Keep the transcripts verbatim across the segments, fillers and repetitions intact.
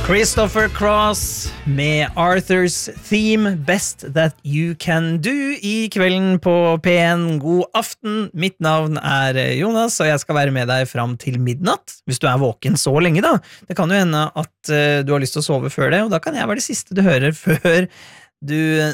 Christopher Cross med Arthur's Theme, Best That You Can Do, i kvelden på P en. God aften, mitt navn er Jonas, og jeg skal være med deg fram til midnatt, hvis du er våken så lenge da. Det kan jo hende at uh, du har lyst til å sove før det, og da kan jeg være det siste du hører før du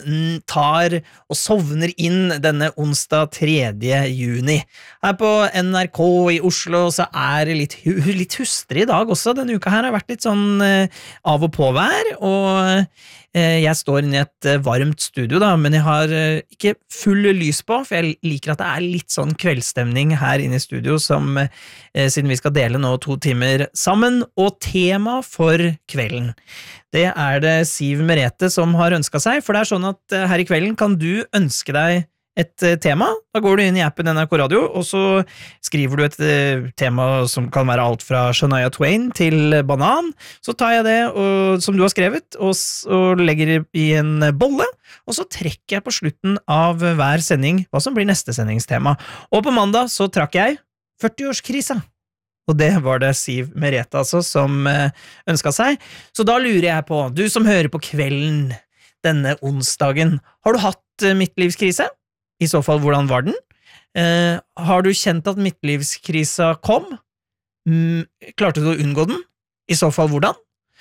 tar og sovner inn denne onsdag tredje juni. Her på N R K i Oslo så er det litt, litt hustre i dag også. Denne uka her har vært litt sånn eh, av og på vær, og eh, jeg står inne i et eh, varmt studio da, men jeg har eh, ikke full lys på, for jeg liker at det er litt sånn kveldsstemning her inne i studio, som, eh, siden vi skal dele nå to timer sammen, og tema for kvelden. Det er det Siv Merete som har ønsket seg, for det er sånn at her i kvelden kan du ønske deg et tema. Da går du inn i appen N R K Radio, og så skriver du et tema som kan være alt fra Shania Twain til Banan. Så tar jeg det og, som du har skrevet, og, og legger i en bolle, og så trekker jeg på slutten av hver sending hva som blir neste sendingstema. Og på mandag så trakk jeg førti-årskrisa. Og det var det Siv Merete altså som ønsket seg. Så da lurer jeg på, du som hører på kvelden denne onsdagen, har du hatt midtlivskrise? I så fall, hvordan var den? Eh, har du kjent at midtlivskrisa kom? Mm, klarte du å unngå den? I så fall, hvordan?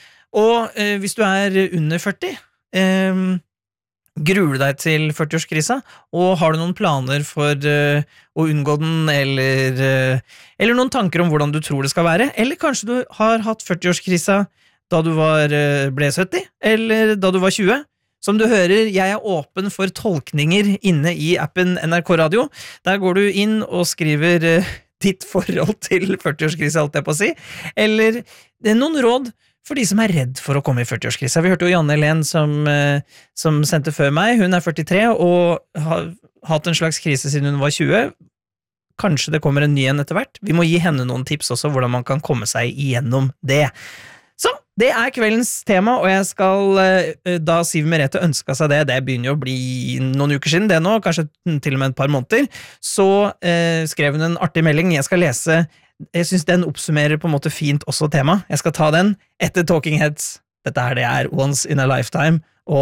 Og eh, hvis du er under førti, eh, gruer du deg til førti-årskrisa, og har du noen planer for uh, å unngå den, eller, uh, eller noen tanker om hvordan du tror det skal være, eller kanskje du har hatt førti-årskrisa da du var, uh, ble sytti, eller da du var tjue. Som du hører, jeg er åpen for tolkninger inne i appen N R K Radio. Der går du inn og skriver uh, ditt forhold til førti-årskrisa, alt jeg på å si, eller det er noen råd for de som er redd for å komme i førti-årskrisa. Vi hørte jo Janne Helen som, som sendte før meg. Hun er førtitre og har hatt en slags krise siden hun var tjue. Kanskje det kommer en ny en etter hvert. Vi må gi henne noen tips også, hvordan man kan komme seg igjennom det. Så, det er kveldens tema, og jeg skal, da Siv Merete ønsket seg det, det begynner jo å bli noen uker siden det nå, kanskje til og med et par måneder, så eh, skrev hun en artig melding. Jeg skal lese. Jeg synes den oppsummerer på en måte fint også tema. Jeg skal ta den etter Talking Heads. Dette her det er Once in a Lifetime.